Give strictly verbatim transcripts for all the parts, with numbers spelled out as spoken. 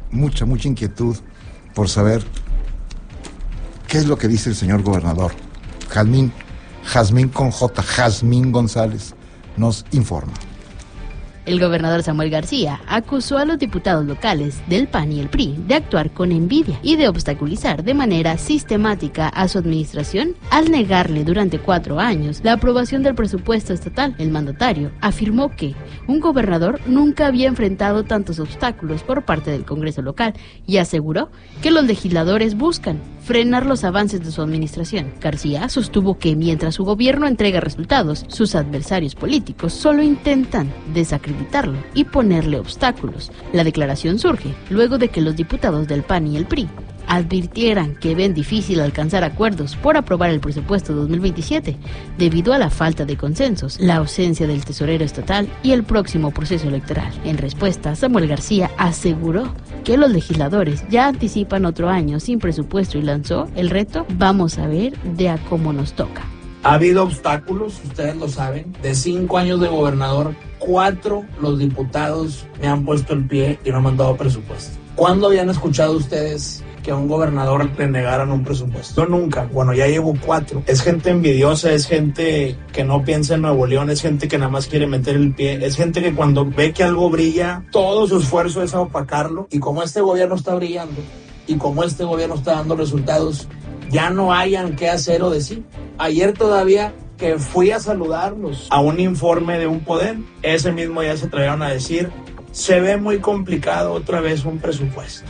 mucha, mucha inquietud por saber qué es lo que dice el señor gobernador. Jazmín, Jazmín con J, Jazmín González, nos informa. El gobernador Samuel García acusó a los diputados locales del P A N y el P R I de actuar con envidia y de obstaculizar de manera sistemática a su administración al negarle durante cuatro años la aprobación del presupuesto estatal. El mandatario afirmó que un gobernador nunca había enfrentado tantos obstáculos por parte del Congreso local y aseguró que los legisladores buscan frenar los avances de su administración. García sostuvo que mientras su gobierno entrega resultados, sus adversarios políticos solo intentan desacreditarlo y ponerle obstáculos. La declaración surge luego de que los diputados del P A N y el P R I advirtieran que ven difícil alcanzar acuerdos por aprobar el presupuesto dos mil veintisiete debido a la falta de consensos, la ausencia del tesorero estatal y el próximo proceso electoral. En respuesta, Samuel García aseguró que los legisladores ya anticipan otro año sin presupuesto y lanzó el reto "Vamos a ver de a cómo nos toca". Ha habido obstáculos, ustedes lo saben. De cinco años de gobernador, cuatro los diputados me han puesto el pie y no me han dado presupuesto. ¿Cuándo habían escuchado ustedes que a un gobernador le negaran un presupuesto? Yo nunca. Bueno, ya llevo cuatro. Es gente envidiosa, es gente que no piensa en Nuevo León, es gente que nada más quiere meter el pie, es gente que cuando ve que algo brilla, todo su esfuerzo es a opacarlo. Y como este gobierno está brillando, y como este gobierno está dando resultados, ya no hayan qué hacer o decir. Ayer todavía que fui a saludarlos a un informe de un poder, ese mismo día se atrevieron a decir, se ve muy complicado otra vez un presupuesto.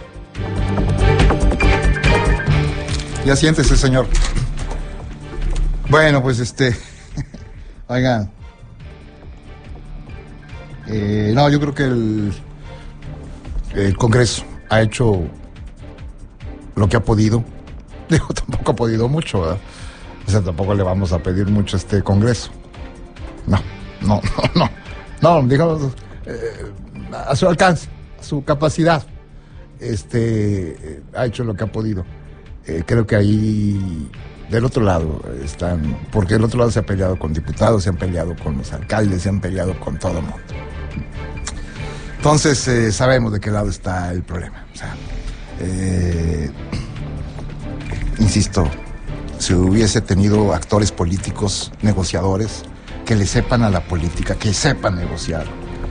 Ya siéntese, señor. Bueno, pues este... Oigan. Eh, no, yo creo que el, el Congreso ha hecho lo que ha podido. Digo, tampoco ha podido mucho, ¿verdad? O sea, tampoco le vamos a pedir mucho a este Congreso. No, no, no, no. No, digamos, eh, a su alcance, a su capacidad. Este, eh, ha hecho lo que ha podido. Eh, creo que ahí, del otro lado, están, porque del otro lado se ha peleado con diputados, se han peleado con los alcaldes, se han peleado con todo el mundo. Entonces, eh, sabemos de qué lado está el problema. O sea, eh, insisto, si hubiese tenido actores políticos, negociadores, que le sepan a la política, que sepan negociar,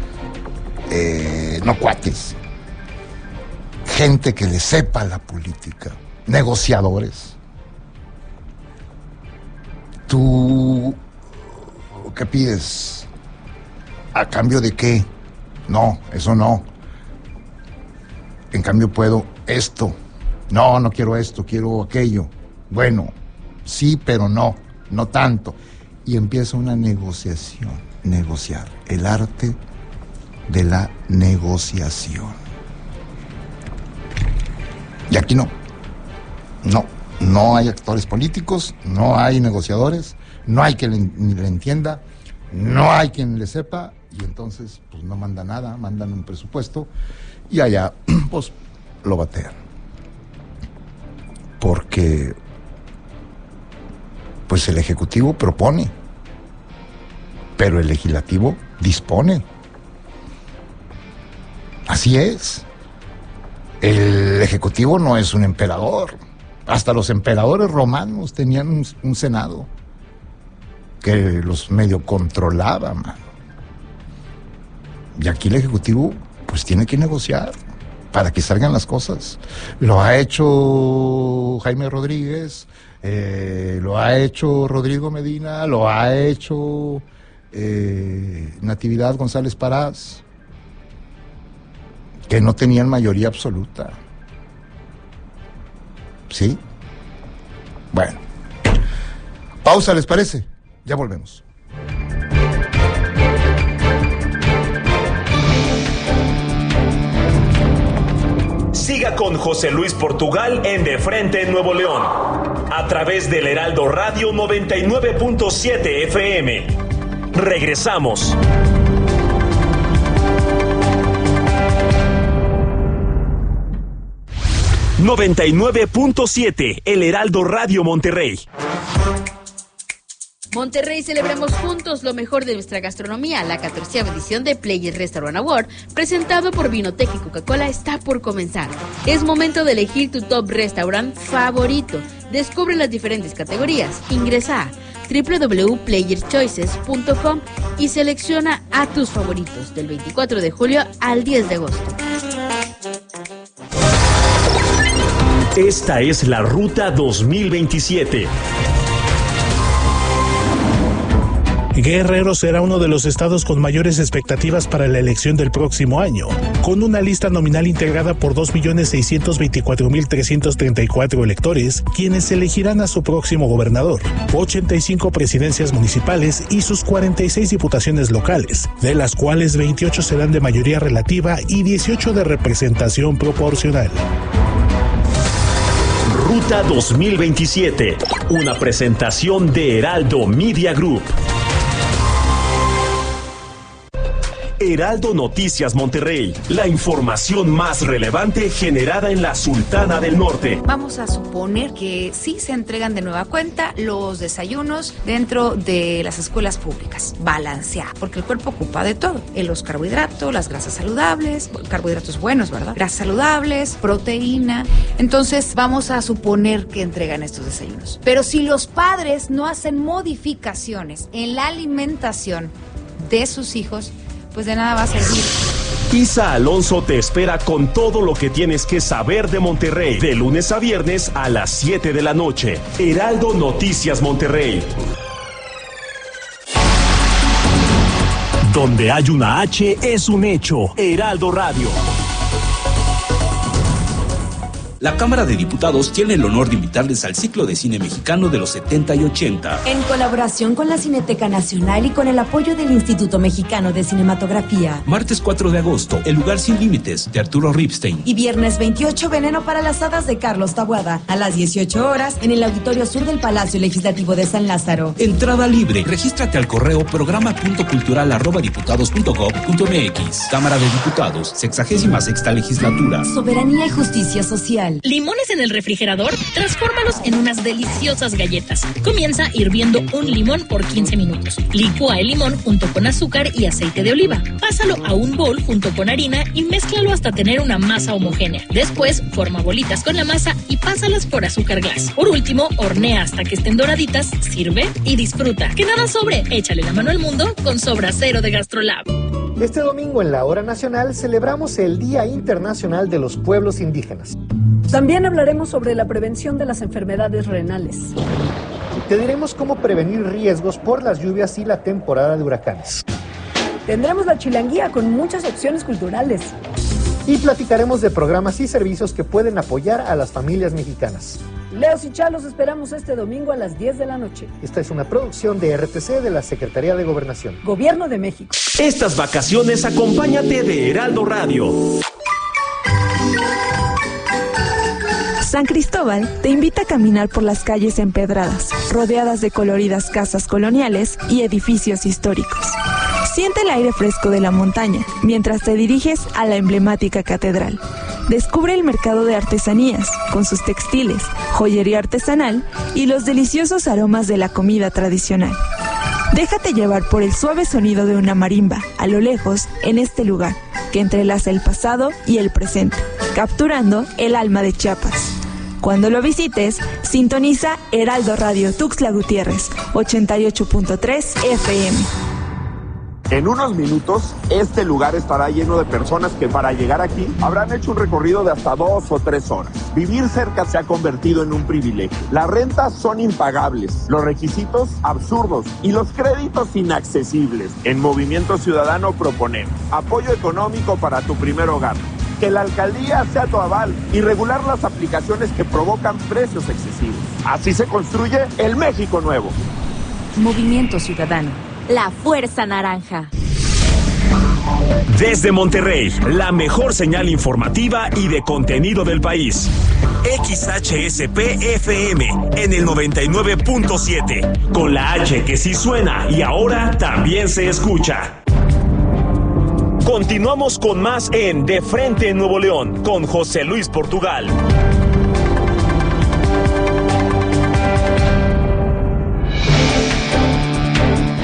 eh, no cuates, gente que le sepa a la política, negociadores. ¿Tú qué pides? ¿A cambio de qué? No, eso no. En cambio puedo esto. No, no quiero esto, quiero aquello. Bueno, sí, pero no, no tanto. Y empieza una negociación, negociar, el arte de la negociación. Y aquí no, no, no hay actores políticos, no hay negociadores, no hay quien le, ni le entienda, no hay quien le sepa, y entonces pues no manda nada, mandan un presupuesto y allá pues lo batean. Porque pues el Ejecutivo propone, pero el Legislativo dispone. Así es. El Ejecutivo no es un emperador. Hasta los emperadores romanos tenían un, un senado que los medio controlaba, mano. Y aquí el Ejecutivo pues tiene que negociar para que salgan las cosas. Lo ha hecho Jaime Rodríguez, eh, lo ha hecho Rodrigo Medina, lo ha hecho eh, Natividad González Parás, que no tenían mayoría absoluta. ¿Sí? Bueno. Pausa, ¿les parece? Ya volvemos. Siga con José Luis Portugal en De Frente en Nuevo León, a través del Heraldo Radio noventa y nueve punto siete F M. Regresamos. noventa y nueve punto siete, El Heraldo Radio Monterrey. Monterrey, celebremos juntos lo mejor de nuestra gastronomía. La catorceava edición de Players Restaurant Award, presentado por Vinotec y Coca-Cola, está por comenzar. Es momento de elegir tu top restaurant favorito. Descubre las diferentes categorías. Ingresa a doble u doble u doble u punto players choices punto com y selecciona a tus favoritos del veinticuatro de julio al diez de agosto. Esta es la Ruta dos mil veintisiete. Guerrero será uno de los estados con mayores expectativas para la elección del próximo año, con una lista nominal integrada por dos millones seiscientos veinticuatro mil trescientos treinta y cuatro electores, quienes elegirán a su próximo gobernador, ochenta y cinco presidencias municipales y sus cuarenta y seis diputaciones locales, de las cuales veintiocho serán de mayoría relativa y dieciocho de representación proporcional. Ruta dos mil veintisiete, una presentación de Heraldo Media Group. Heraldo Noticias Monterrey, la información más relevante generada en la Sultana del Norte. Vamos a suponer que sí se entregan de nueva cuenta los desayunos dentro de las escuelas públicas. Balancear, porque el cuerpo ocupa de todo. Los carbohidratos, las grasas saludables, carbohidratos buenos, ¿verdad? Grasas saludables, proteína. Entonces vamos a suponer que entregan estos desayunos. Pero si los padres no hacen modificaciones en la alimentación de sus hijos, pues de nada va a servir. Isa Alonso te espera con todo lo que tienes que saber de Monterrey, de lunes a viernes a las siete de la noche. Heraldo Noticias Monterrey. Donde hay una H es un hecho. Heraldo Radio. La Cámara de Diputados tiene el honor de invitarles al ciclo de cine mexicano de los setenta y ochenta. En colaboración con la Cineteca Nacional y con el apoyo del Instituto Mexicano de Cinematografía. Martes cuatro de agosto, El lugar sin límites, de Arturo Ripstein. Y viernes veintiocho, Veneno para las hadas, de Carlos Taboada. A las dieciocho horas, en el Auditorio Sur del Palacio Legislativo de San Lázaro. Entrada libre. Regístrate al correo programa punto cultural arroba diputados punto gob punto mx. Cámara de Diputados, sexagésima sexta legislatura. Soberanía y justicia social. ¿Limones en el refrigerador? Transfórmalos en unas deliciosas galletas. Comienza hirviendo un limón por quince minutos. Licúa el limón junto con azúcar y aceite de oliva. Pásalo a un bol junto con harina y mézclalo hasta tener una masa homogénea. Después, forma bolitas con la masa y pásalas por azúcar glass. Por último, hornea hasta que estén doraditas, sirve y disfruta. Que nada sobre, échale la mano al mundo con Sobra Cero de Gastrolab. Este domingo en la Hora Nacional celebramos el Día Internacional de los Pueblos Indígenas. También hablaremos sobre la prevención de las enfermedades renales. Te diremos cómo prevenir riesgos por las lluvias y la temporada de huracanes. Tendremos la chilanguía con muchas opciones culturales. Y platicaremos de programas y servicios que pueden apoyar a las familias mexicanas. Leos y Chalos esperamos este domingo a las diez de la noche. Esta es una producción de R T C de la Secretaría de Gobernación. Gobierno de México. Estas vacaciones acompáñate de Heraldo Radio. San Cristóbal te invita a caminar por las calles empedradas, rodeadas de coloridas casas coloniales y edificios históricos. Siente el aire fresco de la montaña mientras te diriges a la emblemática catedral. Descubre el mercado de artesanías, con sus textiles, joyería artesanal y los deliciosos aromas de la comida tradicional. Déjate llevar por el suave sonido de una marimba, a lo lejos, en este lugar, que entrelaza el pasado y el presente, capturando el alma de Chiapas. Cuando lo visites, sintoniza Heraldo Radio Tuxtla Gutiérrez, ochenta y ocho punto tres F M. En unos minutos, este lugar estará lleno de personas que para llegar aquí habrán hecho un recorrido de hasta dos o tres horas. Vivir cerca se ha convertido en un privilegio. Las rentas son impagables, los requisitos absurdos y los créditos inaccesibles. En Movimiento Ciudadano proponemos apoyo económico para tu primer hogar, que la alcaldía sea tu aval y regular las aplicaciones que provocan precios excesivos. Así se construye el México nuevo. Movimiento Ciudadano. La Fuerza Naranja. Desde Monterrey, la mejor señal informativa y de contenido del país. X H S P F M en el noventa y nueve punto siete, con la H que sí suena y ahora también se escucha. Continuamos con más en De Frente en Nuevo León, con José Luis Portugal.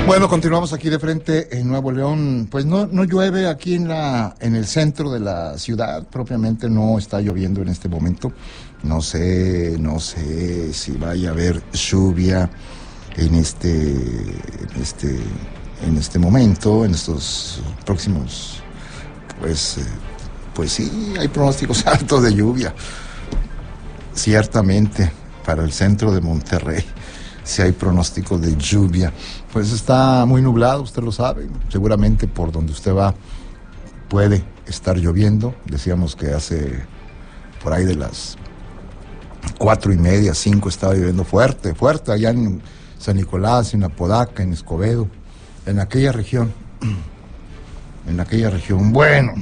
Bueno, continuamos aquí de frente en Nuevo León. Pues no, no llueve aquí en la, en el centro de la ciudad, propiamente no está lloviendo en este momento. No sé, no sé si vaya a haber lluvia en este, en este, en este momento, en estos próximos, pues, eh, pues sí, hay pronósticos altos de lluvia. Ciertamente, para el centro de Monterrey, si hay pronóstico de lluvia. Pues está muy nublado, usted lo sabe, seguramente por donde usted va puede estar lloviendo. Decíamos que hace por ahí de las cuatro y media, cinco estaba lloviendo fuerte, fuerte, allá en San Nicolás, en Apodaca, en Escobedo, en aquella región, en aquella región. Bueno,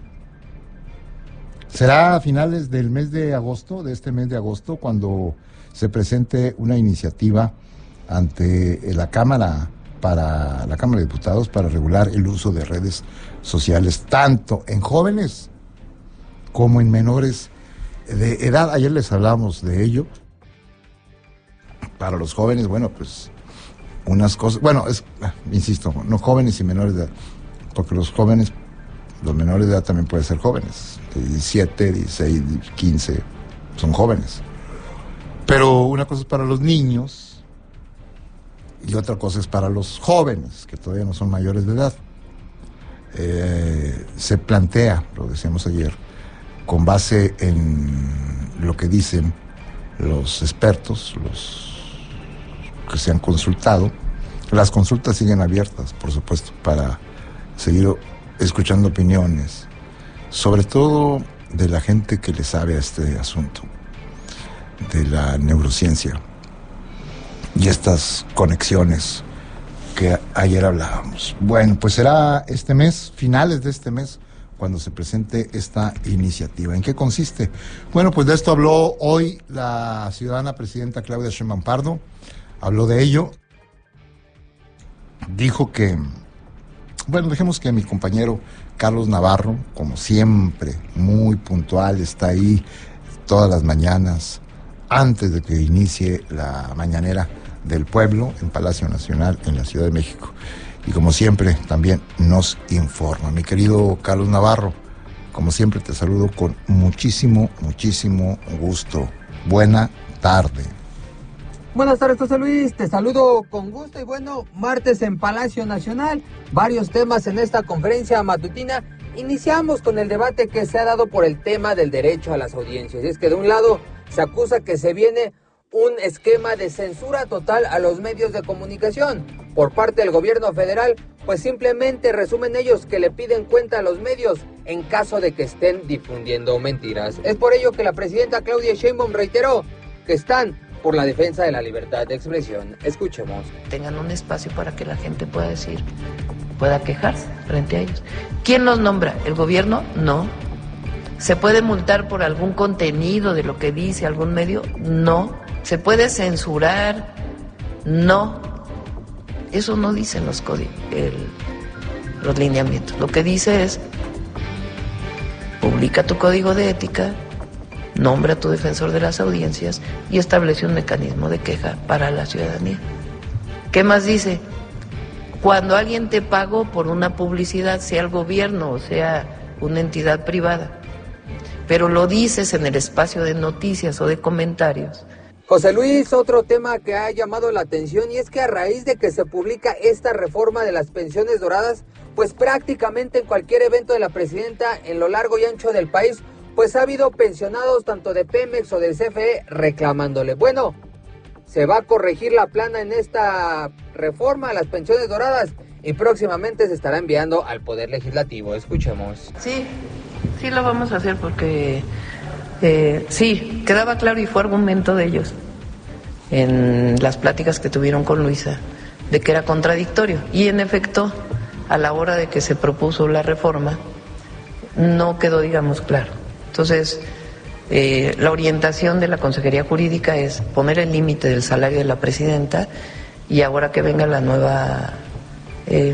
será a finales del mes de agosto, de este mes de agosto, cuando se presente una iniciativa ante la Cámara para la Cámara de Diputados para regular el uso de redes sociales tanto en jóvenes como en menores de edad. Ayer les hablamos de ello. Para los jóvenes, bueno, pues unas cosas, bueno, es, insisto, no jóvenes y menores de edad, porque los jóvenes, los menores de edad también pueden ser jóvenes, de diecisiete, dieciséis, quince, son jóvenes. Pero una cosa es para los niños y otra cosa es para los jóvenes, que todavía no son mayores de edad. Eh, se plantea, lo decíamos ayer, con base en lo que dicen los expertos, los que se han consultado. Las consultas siguen abiertas, por supuesto, para seguir escuchando opiniones, sobre todo de la gente que le sabe a este asunto de la neurociencia y estas conexiones que ayer hablábamos. Bueno, pues será este mes, finales de este mes, cuando se presente esta iniciativa. ¿En qué consiste? Bueno, pues de esto habló hoy la ciudadana presidenta Claudia Sheinbaum Pardo, habló de ello, dijo que, bueno, dejemos que mi compañero Carlos Navarro, como siempre, muy puntual, está ahí todas las mañanas, antes de que inicie la mañanera del pueblo en Palacio Nacional en la Ciudad de México. Y como siempre también nos informa. Mi querido Carlos Navarro, como siempre te saludo con muchísimo, muchísimo gusto. Buena tarde. Buenas tardes, José Luis, te saludo con gusto y bueno, martes en Palacio Nacional, varios temas en esta conferencia matutina. Iniciamos con el debate que se ha dado por el tema del derecho a las audiencias. Y es que de un lado se acusa que se viene un esquema de censura total a los medios de comunicación por parte del gobierno federal, pues simplemente resumen ellos que le piden cuenta a los medios en caso de que estén difundiendo mentiras. Es por ello que la presidenta Claudia Sheinbaum reiteró que están por la defensa de la libertad de expresión. Escuchemos. Tengan un espacio para que la gente pueda decir, pueda quejarse frente a ellos. ¿Quién los nombra? ¿El gobierno? No. ¿Se puede multar por algún contenido de lo que dice algún medio? No. ¿Se puede censurar? No. Eso no dicen los códigos, los lineamientos. Lo que dice es, publica tu código de ética, nombra a tu defensor de las audiencias y establece un mecanismo de queja para la ciudadanía. ¿Qué más dice? Cuando alguien te pagó por una publicidad, sea el gobierno o sea una entidad privada, pero lo dices en el espacio de noticias o de comentarios. José Luis, otro tema que ha llamado la atención y es que a raíz de que se publica esta reforma de las pensiones doradas, pues prácticamente en cualquier evento de la presidenta en lo largo y ancho del país, pues ha habido pensionados tanto de Pemex o del C F E reclamándole. Bueno, se va a corregir la plana en esta reforma a las pensiones doradas y próximamente se estará enviando al Poder Legislativo. Escuchemos. Sí, sí lo vamos a hacer porque eh, sí, quedaba claro y fue argumento de ellos en las pláticas que tuvieron con Luisa, de que era contradictorio. Y en efecto, a la hora de que se propuso la reforma, no quedó, digamos, claro. Entonces, eh, la orientación de la Consejería Jurídica es poner el límite del salario de la presidenta y ahora que venga la nueva eh,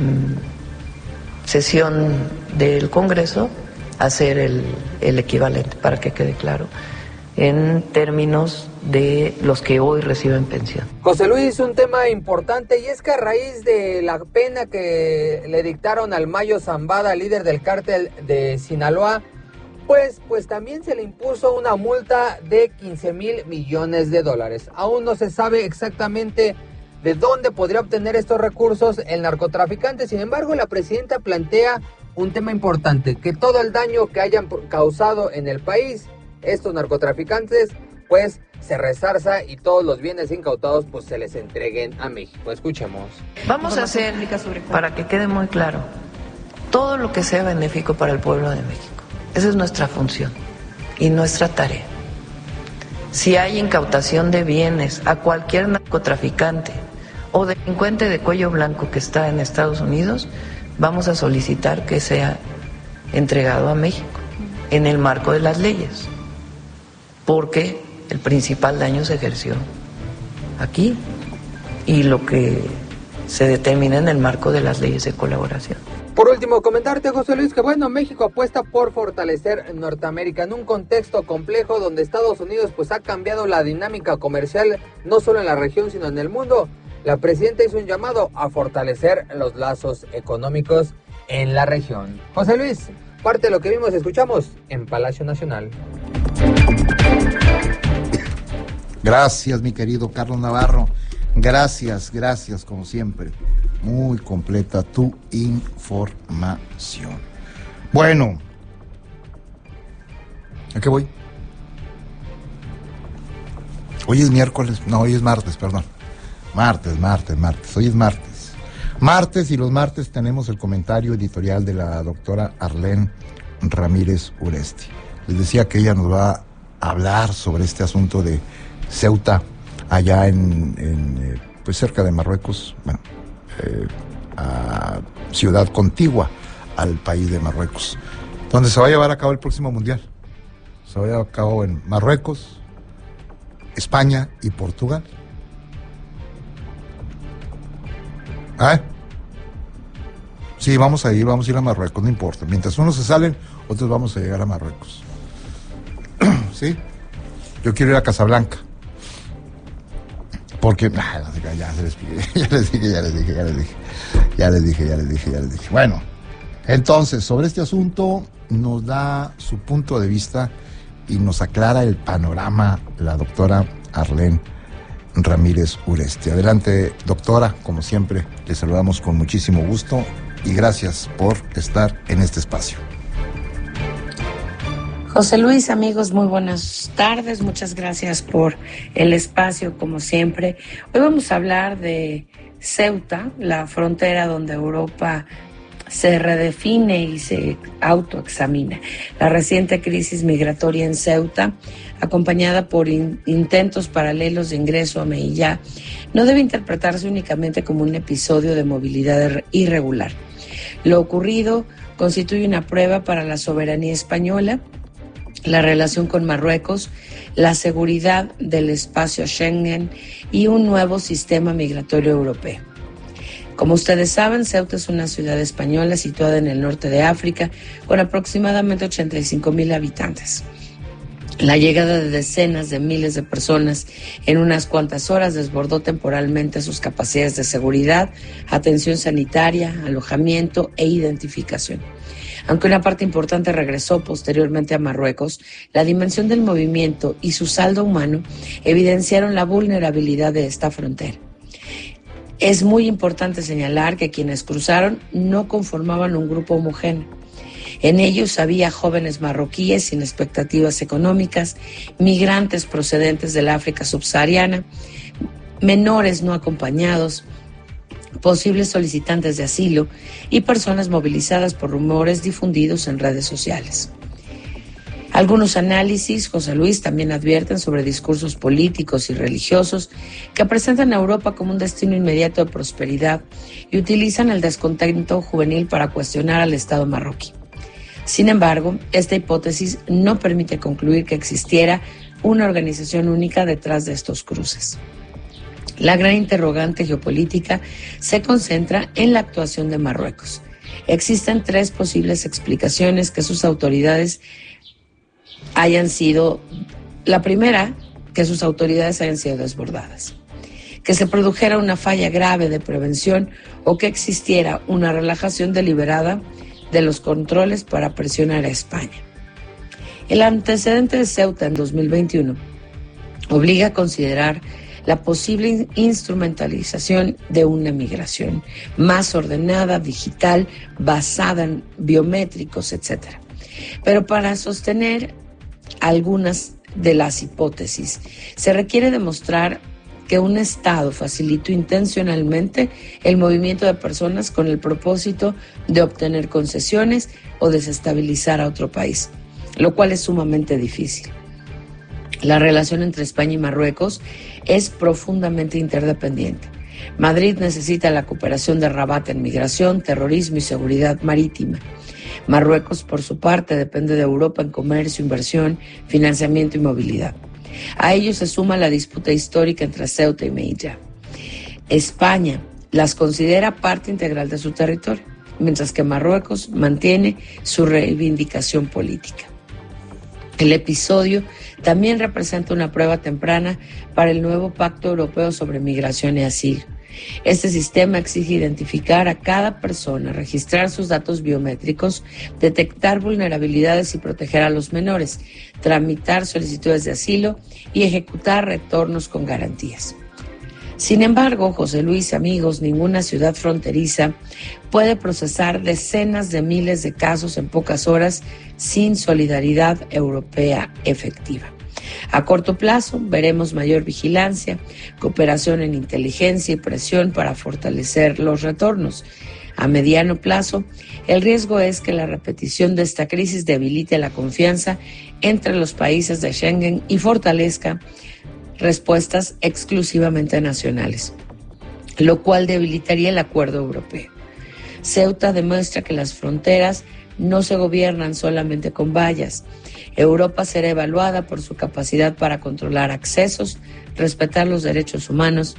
sesión del Congreso, hacer el, el equivalente para que quede claro. en términos de los que hoy reciben pensión. José Luis, un tema importante, y es que a raíz de la pena que le dictaron al Mayo Zambada, líder del cártel de Sinaloa, pues, pues también se le impuso una multa de quince mil millones de dólares. Aún no se sabe exactamente de dónde podría obtener estos recursos el narcotraficante. Sin embargo, la presidenta plantea un tema importante, que todo el daño que hayan causado en el país estos narcotraficantes, pues se resarza y todos los bienes incautados pues se les entreguen a México. Escuchemos. Vamos a hacer, para que quede muy claro, todo lo que sea benéfico para el pueblo de México. Esa es nuestra función y nuestra tarea. Si hay incautación de bienes a cualquier narcotraficante o delincuente de cuello blanco que está en Estados Unidos, vamos a solicitar que sea entregado a México en el marco de las leyes, porque el principal daño se ejerció aquí y lo que se determina en el marco de las leyes de colaboración. Por último, comentarte, José Luis, que bueno, México apuesta por fortalecer Norteamérica en un contexto complejo donde Estados Unidos pues ha cambiado la dinámica comercial no solo en la región sino en el mundo. La presidenta hizo un llamado a fortalecer los lazos económicos en la región. José Luis, parte de lo que vimos y escuchamos en Palacio Nacional. Gracias, mi querido Carlos Navarro. Gracias, gracias, como siempre. Muy completa tu información. Bueno, ¿a qué voy? Hoy es miércoles, no, hoy es martes, perdón. Martes, martes, martes, hoy es martes. Martes, y los martes tenemos el comentario editorial de la doctora Arlén Ramírez Uresti. Les decía que ella nos va a hablar sobre este asunto de Ceuta, allá en, en eh, pues cerca de Marruecos, bueno, eh, a ciudad contigua al país de Marruecos, donde se va a llevar a cabo el próximo mundial. Se va a llevar a cabo en Marruecos, España y Portugal. ¿Ah? Sí, vamos a ir, vamos a ir a Marruecos, no importa. Mientras unos se salen, otros vamos a llegar a Marruecos. ¿Sí? Yo quiero ir a Casablanca. Porque, nah, ya, se les, ya les dije, ya les dije, ya les dije, ya les dije, ya les dije, ya les dije. Bueno, entonces, sobre este asunto nos da su punto de vista y nos aclara el panorama la doctora Arlén Ramírez Uresti. Adelante, doctora, como siempre, le saludamos con muchísimo gusto y gracias por estar en este espacio. José Luis, amigos, muy buenas tardes. Muchas gracias por el espacio, como siempre. Hoy vamos a hablar de Ceuta, la frontera donde Europa se redefine y se autoexamina. La reciente crisis migratoria en Ceuta, acompañada por in- intentos paralelos de ingreso a Melilla, no debe interpretarse únicamente como un episodio de movilidad irregular. Lo ocurrido constituye una prueba para la soberanía española, la relación con Marruecos, la seguridad del espacio Schengen y un nuevo sistema migratorio europeo. Como ustedes saben, Ceuta es una ciudad española situada en el norte de África con aproximadamente ochenta y cinco mil habitantes. La llegada de decenas de miles de personas en unas cuantas horas desbordó temporalmente sus capacidades de seguridad, atención sanitaria, alojamiento e identificación. Aunque una parte importante regresó posteriormente a Marruecos, la dimensión del movimiento y su saldo humano evidenciaron la vulnerabilidad de esta frontera. Es muy importante señalar que quienes cruzaron no conformaban un grupo homogéneo. En ellos había jóvenes marroquíes sin expectativas económicas, migrantes procedentes del África subsahariana, menores no acompañados, posibles solicitantes de asilo y personas movilizadas por rumores difundidos en redes sociales. Algunos análisis, José Luis, también advierten sobre discursos políticos y religiosos que presentan a Europa como un destino inmediato de prosperidad y utilizan el descontento juvenil para cuestionar al Estado marroquí. Sin embargo, esta hipótesis no permite concluir que existiera una organización única detrás de estos cruces. La gran interrogante geopolítica se concentra en la actuación de Marruecos. Existen tres posibles explicaciones que sus autoridades hayan sido La primera, que sus autoridades hayan sido desbordadas, que se produjera una falla grave de prevención o que existiera una relajación deliberada de los controles para presionar a España. El antecedente de Ceuta en dos mil veintiuno obliga a considerar la posible instrumentalización de una migración más ordenada, digital, basada en biométricos, etcétera. Pero para sostener algunas de las hipótesis, se requiere demostrar que un Estado facilitó intencionalmente el movimiento de personas con el propósito de obtener concesiones o desestabilizar a otro país, lo cual es sumamente difícil. La relación entre España y Marruecos es profundamente interdependiente. Madrid necesita la cooperación de Rabat en migración, terrorismo y seguridad marítima. Marruecos, por su parte, depende de Europa en comercio, inversión, financiamiento y movilidad. A ello se suma la disputa histórica entre Ceuta y Melilla. España las considera parte integral de su territorio, mientras que Marruecos mantiene su reivindicación política. El episodio también representa una prueba temprana para el nuevo Pacto Europeo sobre Migración y Asilo. Este sistema exige identificar a cada persona, registrar sus datos biométricos, detectar vulnerabilidades y proteger a los menores, tramitar solicitudes de asilo y ejecutar retornos con garantías. Sin embargo, José Luis, amigos, ninguna ciudad fronteriza puede procesar decenas de miles de casos en pocas horas sin solidaridad europea efectiva. A corto plazo veremos mayor vigilancia, cooperación en inteligencia y presión para fortalecer los retornos. A mediano plazo, el riesgo es que la repetición de esta crisis debilite la confianza entre los países de Schengen y fortalezca respuestas exclusivamente nacionales, lo cual debilitaría el acuerdo europeo. Ceuta demuestra que las fronteras no se gobiernan solamente con vallas. Europa será evaluada por su capacidad para controlar accesos, respetar los derechos humanos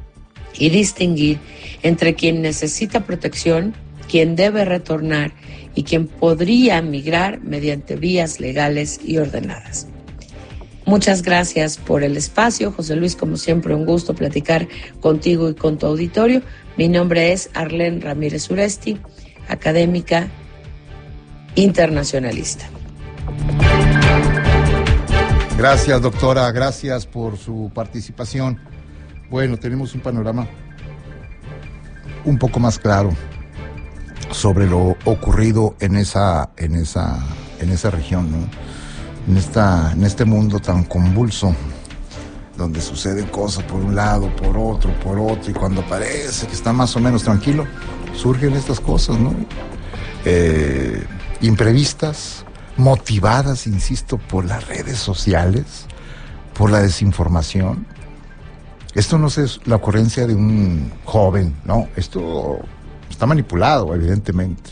y distinguir entre quien necesita protección, quien debe retornar y quien podría migrar mediante vías legales y ordenadas. Muchas gracias por el espacio, José Luis, como siempre un gusto platicar contigo y con tu auditorio. Mi nombre es Arlene Ramírez Uresti, académica internacionalista. Gracias, doctora, gracias por su participación. Bueno, tenemos un panorama un poco más claro sobre lo ocurrido en esa, en esa, en esa región, ¿no? En esta, en este mundo tan convulso, donde suceden cosas por un lado, por otro, por otro, y cuando parece que está más o menos tranquilo, surgen estas cosas, ¿no? Eh, imprevistas, motivadas, insisto, por las redes sociales, por la desinformación. Esto no es la ocurrencia de un joven, no, esto está manipulado, evidentemente,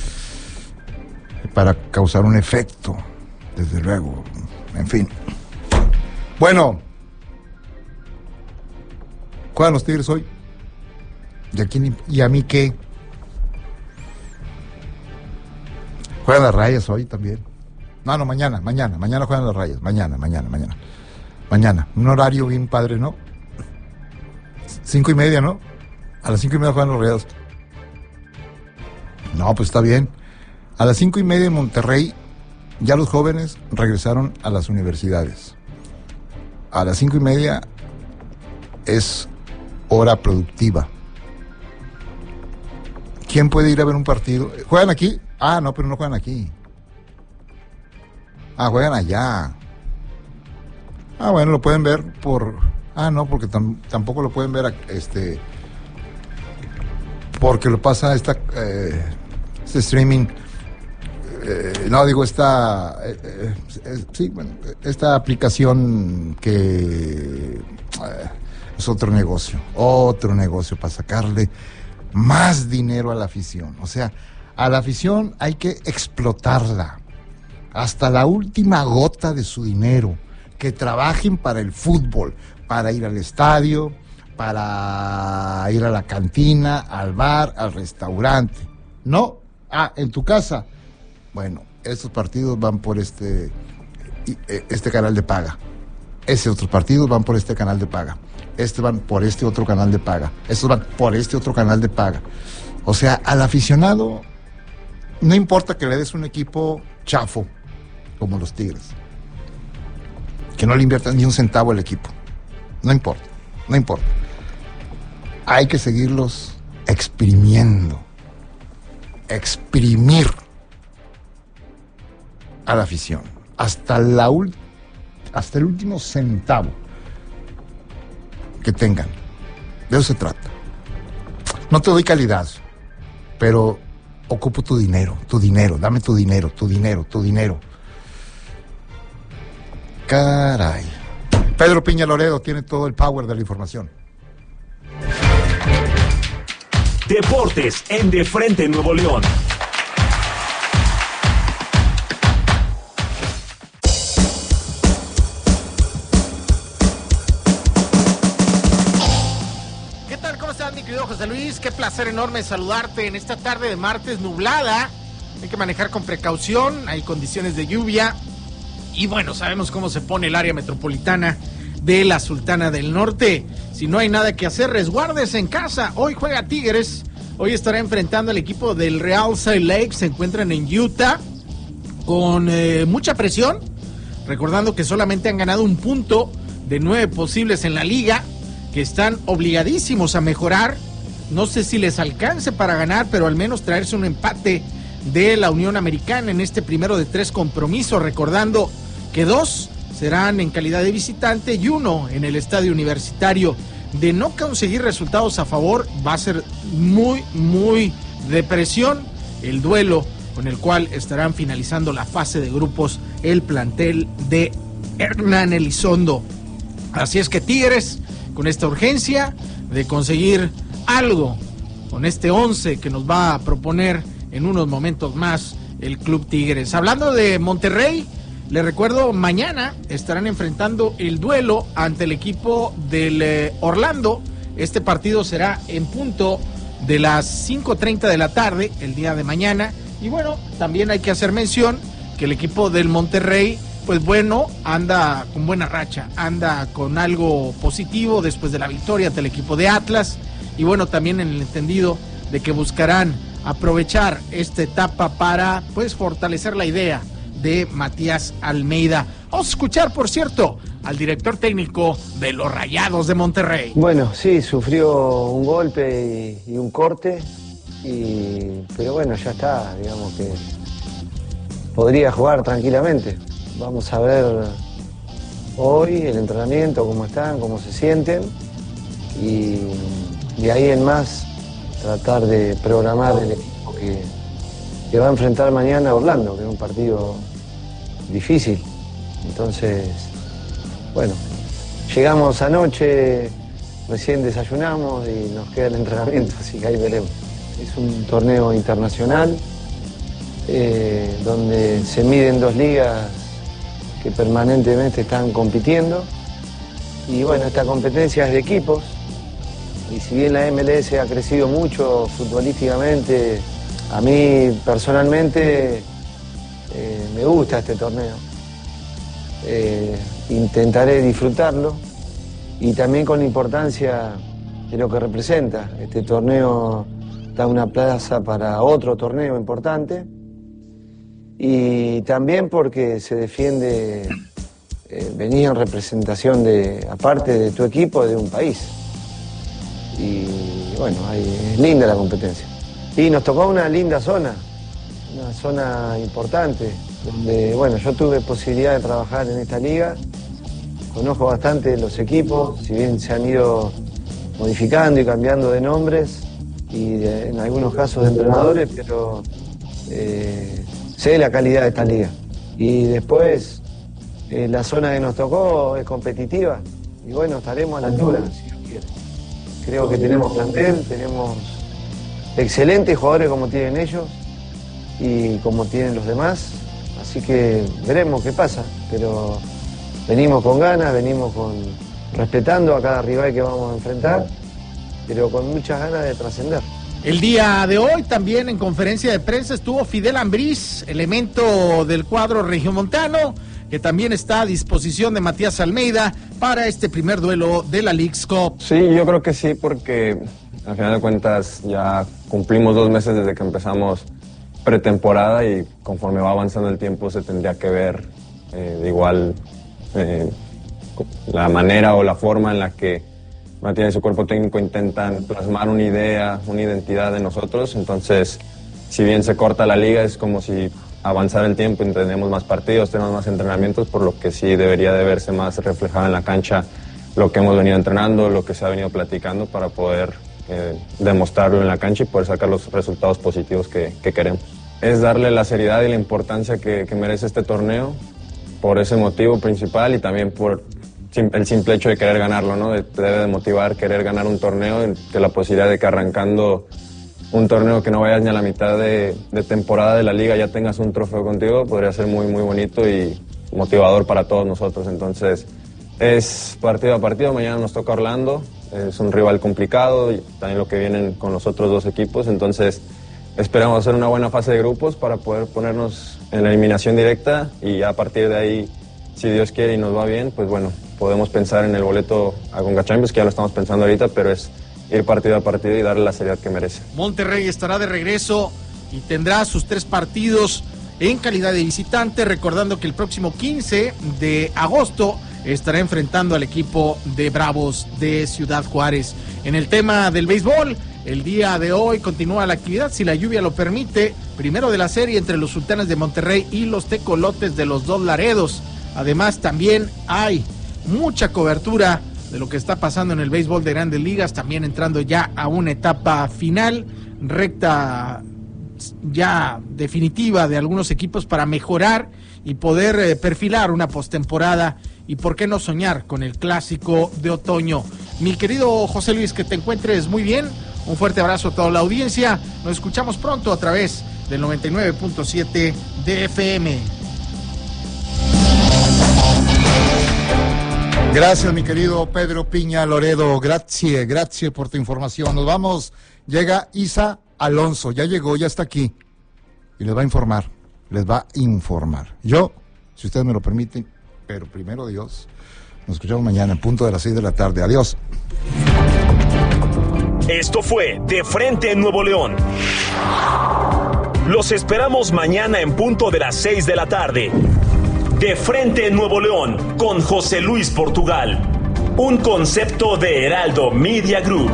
para causar un efecto, desde luego, en fin. Bueno, ¿juegan los Tigres hoy? ¿Y a, quién, y a mí qué? ¿Juegan las Rayas hoy también? No, no, mañana, mañana, mañana juegan las Rayas, mañana, mañana, mañana. Mañana, un horario bien padre, ¿no? Cinco y media, ¿no? A las cinco y media juegan los Rayados. No, pues está bien. A las cinco y media en Monterrey, ya los jóvenes regresaron a las universidades. A las cinco y media es hora productiva. ¿Quién puede ir a ver un partido? ¿Juegan aquí? Ah, no, pero no juegan aquí. Ah, juegan allá. Ah, bueno, lo pueden ver por... Ah, no, porque tam, tampoco lo pueden ver, este... Porque lo pasa esta... Eh, este streaming... Eh, no, digo, esta, eh, eh, sí, bueno, esta aplicación que eh, es otro negocio, otro negocio para sacarle más dinero a la afición. O sea, a la afición hay que explotarla hasta la última gota de su dinero, que trabajen para el fútbol, para ir al estadio, para ir a la cantina, al bar, al restaurante. No, ah, en tu casa. Bueno, estos partidos van por este, este canal de paga. Ese otros partidos van por este canal de paga. Estos van por este otro canal de paga. Estos van por este otro canal de paga. O sea, al aficionado no importa que le des un equipo chafo como los Tigres, que no le inviertas ni un centavo al equipo. No importa, no importa. Hay que seguirlos exprimiendo. Exprimir a la afición hasta la ul- hasta el último centavo que tengan. De eso se trata. No te doy calidad, pero ocupo tu dinero, tu dinero, dame tu dinero, tu dinero, tu dinero. Caray. Pedro Piña Loredo tiene todo el power de la información. Deportes en De Frente Nuevo León. ¿Qué tal? ¿Cómo estás, mi querido José Luis? Qué placer enorme saludarte en esta tarde de martes nublada. Hay que manejar con precaución, hay condiciones de lluvia. Y bueno, sabemos cómo se pone el área metropolitana de la Sultana del Norte. Si no hay nada que hacer, resguárdese en casa. Hoy juega Tigres. Hoy estará enfrentando al equipo del Real Salt Lake. Se encuentran en Utah con eh, mucha presión. Recordando que solamente han ganado un punto de nueve posibles en la liga. Que están obligadísimos a mejorar. No sé si les alcance para ganar, pero al menos traerse un empate de la Unión Americana en este primero de tres compromisos. Recordando que dos serán en calidad de visitante y uno en el estadio universitario. De no conseguir resultados a favor, va a ser muy, muy de presión el duelo con el cual estarán finalizando la fase de grupos el plantel de Hernán Elizondo. Así es que Tigres, con esta urgencia de conseguir algo con este once que nos va a proponer en unos momentos más el Club Tigres. Hablando de Monterrey, les recuerdo, mañana estarán enfrentando el duelo ante el equipo del eh, Orlando. Este partido será en punto de las cinco treinta de la tarde, el día de mañana. Y bueno, también hay que hacer mención que el equipo del Monterrey, pues bueno, anda con buena racha, anda con algo positivo después de la victoria ante el equipo de Atlas. Y bueno, también en el entendido de que buscarán aprovechar esta etapa para, pues, fortalecer la idea de Matías Almeida. Vamos a escuchar, por cierto, al director técnico de los Rayados de Monterrey. Bueno, sí, sufrió un golpe y, y un corte, y, pero bueno, ya está, digamos que podría jugar tranquilamente. Vamos a ver hoy el entrenamiento, cómo están, cómo se sienten, y de ahí en más tratar de programar el equipo que, que va a enfrentar mañana a Orlando, que es un partido difícil. Entonces, bueno, llegamos anoche, recién desayunamos y nos queda el entrenamiento, así que ahí veremos. Es un torneo internacional eh, donde se miden dos ligas que permanentemente están compitiendo, y bueno, esta competencia es de equipos, y si bien la M L S ha crecido mucho futbolísticamente, a mí personalmente eh, me gusta este torneo. Eh, intentaré disfrutarlo, y también con la importancia de lo que representa. Este torneo da una plaza para otro torneo importante, y también porque se defiende eh, venir en representación de, aparte de tu equipo, de un país. Y bueno, ahí, es linda la competencia. Y nos tocó una linda zona, una zona importante, donde, bueno, yo tuve posibilidad de trabajar en esta liga, conozco bastante los equipos, si bien se han ido modificando y cambiando de nombres, y de, en algunos casos de entrenadores, pero eh, sé la calidad de esta liga. Y después, eh, la zona que nos tocó es competitiva, y bueno, estaremos a la altura, si Dios quiere. Creo que tenemos plantel, tenemos excelentes jugadores como tienen ellos y como tienen los demás, así que veremos qué pasa, pero venimos con ganas, venimos con respetando a cada rival que vamos a enfrentar, pero con muchas ganas de trascender. El día de hoy también en conferencia de prensa estuvo Fidel Ambriz, elemento del cuadro regiomontano, que también está a disposición de Matías Almeida para este primer duelo de la Leagues Cup. Sí, yo creo que sí, porque al final de cuentas ya cumplimos dos meses desde que empezamos pretemporada y conforme va avanzando el tiempo se tendría que ver eh, de igual eh, la manera o la forma en la que Matías y su cuerpo técnico intentan plasmar una idea, una identidad de nosotros. Entonces, si bien se corta la liga, es como si avanzara el tiempo y tenemos más partidos, tenemos más entrenamientos, por lo que sí debería de verse más reflejado en la cancha lo que hemos venido entrenando, lo que se ha venido platicando para poder eh, demostrarlo en la cancha y poder sacar los resultados positivos que, que queremos. Es darle la seriedad y la importancia que, que merece este torneo por ese motivo principal y también por el simple hecho de querer ganarlo, ¿no? Te debe de motivar querer ganar un torneo, que la posibilidad de que arrancando un torneo que no vayas ni a la mitad de, de temporada de la liga ya tengas un trofeo contigo, podría ser muy muy bonito y motivador para todos nosotros. Entonces es partido a partido, mañana nos toca Orlando, es un rival complicado y también lo que vienen con los otros dos equipos, entonces esperamos hacer una buena fase de grupos para poder ponernos en la eliminación directa y ya a partir de ahí, si Dios quiere y nos va bien, pues bueno, podemos pensar en el boleto a Conca Champions, que ya lo estamos pensando ahorita, pero es ir partido a partido y darle la seriedad que merece. Monterrey estará de regreso y tendrá sus tres partidos en calidad de visitante, recordando que el próximo quince de agosto estará enfrentando al equipo de Bravos de Ciudad Juárez. En el tema del béisbol, el día de hoy continúa la actividad, si la lluvia lo permite, primero de la serie entre los Sultanes de Monterrey y los Tecolotes de los Dos Laredos. Además, también hay mucha cobertura de lo que está pasando en el béisbol de Grandes Ligas, también entrando ya a una etapa final, recta ya definitiva de algunos equipos para mejorar y poder eh, perfilar una postemporada y por qué no soñar con el clásico de otoño. Mi querido José Luis, que te encuentres muy bien, un fuerte abrazo a toda la audiencia, nos escuchamos pronto a través del noventa y nueve punto siete de F M. Gracias, mi querido Pedro Piña Loredo. Grazie, grazie por tu información. Nos vamos. Llega Isa Alonso. Ya llegó, ya está aquí. Y les va a informar. Les va a informar. Yo, si ustedes me lo permiten, pero primero Dios, nos escuchamos mañana en punto de las seis de la tarde. Adiós. Esto fue De Frente en Nuevo León. Los esperamos mañana en punto de las seis de la tarde. De Frente en Nuevo León, con José Luis Portugal. Un concepto de Heraldo Media Group.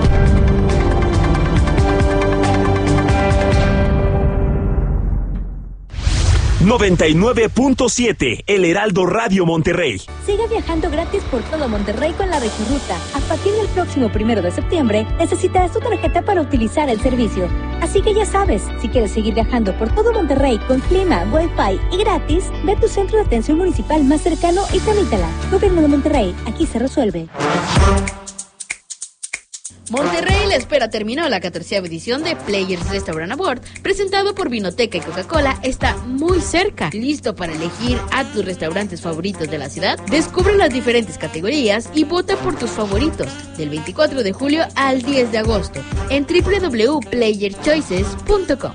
noventa y nueve punto siete, El Heraldo Radio Monterrey. Sigue viajando gratis por todo Monterrey con la Regiruta. A partir del próximo primero de septiembre, necesitarás tu tarjeta para utilizar el servicio. Así que ya sabes, si quieres seguir viajando por todo Monterrey con clima, wifi y gratis, ve a tu centro de atención municipal más cercano y tramítala. Gobierno de Monterrey, aquí se resuelve. Monterrey la espera terminó la catorceava edición de Players Restaurant Award, presentado por Vinoteca y Coca-Cola, está muy cerca. ¿Listo para elegir a tus restaurantes favoritos de la ciudad? Descubre las diferentes categorías y vota por tus favoritos del veinticuatro de julio al diez de agosto en doble u doble u doble u punto player choices punto com.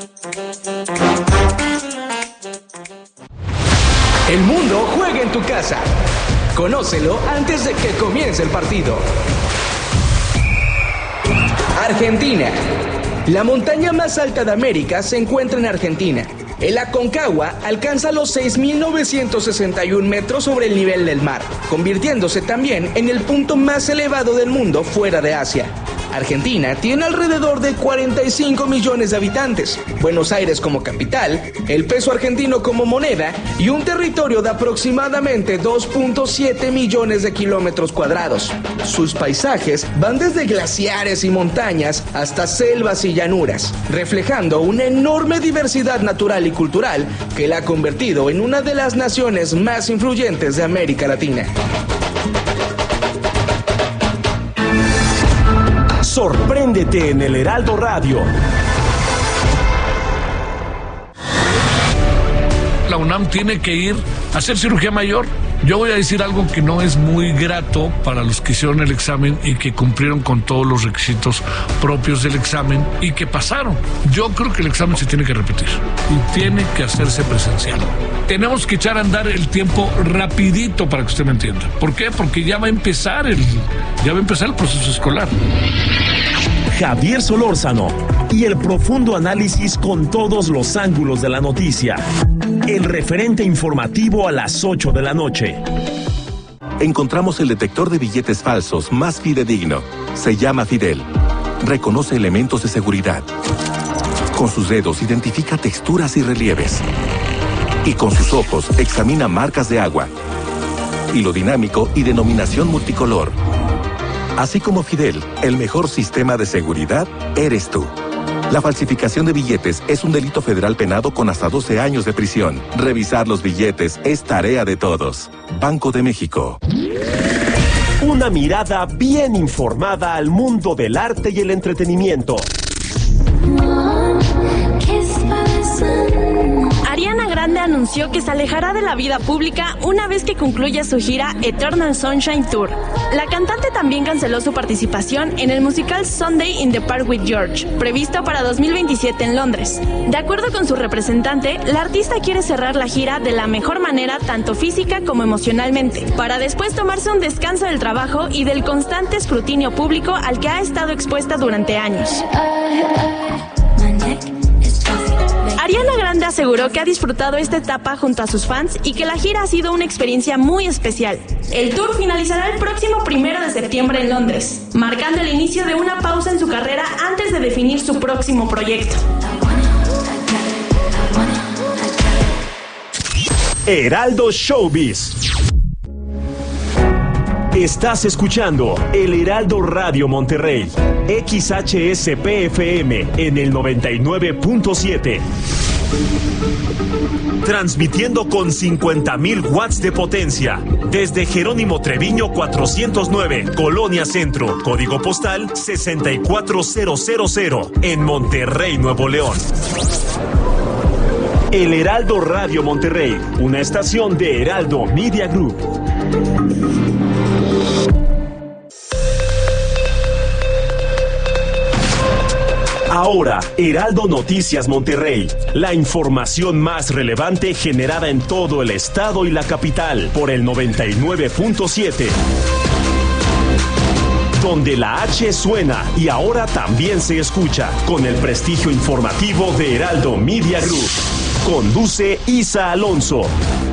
El mundo juega en tu casa. Conócelo antes de que comience el partido. Argentina. La montaña más alta de América se encuentra en Argentina. El Aconcagua alcanza los seis mil novecientos sesenta y un metros sobre el nivel del mar, convirtiéndose también en el punto más elevado del mundo fuera de Asia. Argentina tiene alrededor de cuarenta y cinco millones de habitantes, Buenos Aires como capital, el peso argentino como moneda y un territorio de aproximadamente dos punto siete millones de kilómetros cuadrados. Sus paisajes van desde glaciares y montañas hasta selvas y llanuras, reflejando una enorme diversidad natural y cultural que la ha convertido en una de las naciones más influyentes de América Latina. Sorpréndete en el Heraldo Radio. La UNAM tiene que ir a hacer cirugía mayor Yo voy a decir algo que no es muy grato para los que hicieron el examen y que cumplieron con todos los requisitos propios del examen y que pasaron. Yo creo que el examen se tiene que repetir y tiene que hacerse presencial. Tenemos que echar a andar el tiempo rapidito para que usted me entienda. ¿Por qué? Porque ya va a empezar el, ya va a empezar el proceso escolar. Javier Solórzano y el profundo análisis con todos los ángulos de la noticia. El referente informativo a las ocho de la noche. Encontramos el detector de billetes falsos más fidedigno. Se llama Fidel. Reconoce elementos de seguridad. Con sus dedos identifica texturas y relieves. Y con sus ojos examina marcas de agua. Hilo dinámico y denominación multicolor. Así como Fidel, el mejor sistema de seguridad eres tú. La falsificación de billetes es un delito federal penado con hasta doce años de prisión. Revisar los billetes es tarea de todos. Banco de México. Una mirada bien informada al mundo del arte y el entretenimiento. Ariana Grande anunció que se alejará de la vida pública una vez que concluya su gira Eternal Sunshine Tour. La cantante también canceló su participación en el musical Sunday in the Park with George, previsto para dos mil veintisiete en Londres. De acuerdo con su representante, la artista quiere cerrar la gira de la mejor manera tanto física como emocionalmente, para después tomarse un descanso del trabajo y del constante escrutinio público al que ha estado expuesta durante años. Ariana Grande aseguró que ha disfrutado esta etapa junto a sus fans y que la gira ha sido una experiencia muy especial. El tour finalizará el próximo primero de septiembre en Londres, marcando el inicio de una pausa en su carrera antes de definir su próximo proyecto. Heraldo Showbiz. Estás escuchando el Heraldo Radio Monterrey, X H S P F M en el noventa y nueve punto siete. Transmitiendo con cincuenta mil watts de potencia desde Jerónimo Treviño cuatrocientos nueve, Colonia Centro, código postal sesenta y cuatro mil en Monterrey, Nuevo León. El Heraldo Radio Monterrey, una estación de Heraldo Media Group. Ahora, Heraldo Noticias Monterrey, la información más relevante generada en todo el estado y la capital por el noventa y nueve punto siete. Donde la H suena y ahora también se escucha, con el prestigio informativo de Heraldo Media Group. Conduce Isa Alonso.